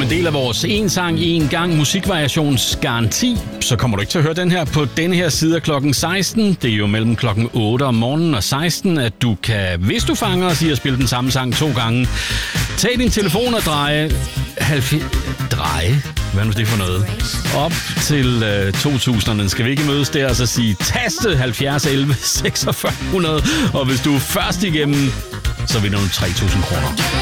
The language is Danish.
som en del af vores en sang en gang musikvariationsgaranti, så kommer du ikke til at høre den her på denne her side af klokken 16. Det er jo mellem klokken 8 om morgenen og 16, at du kan, hvis du fanger os i at spille den samme sang 2 gange, tag din telefon og dreje? Hvad er nu det for noget? Op til 2000'erne skal vi ikke mødes der og så sige taste 70 11 4600, og hvis du er først igennem, så vinder du 3.000 kroner.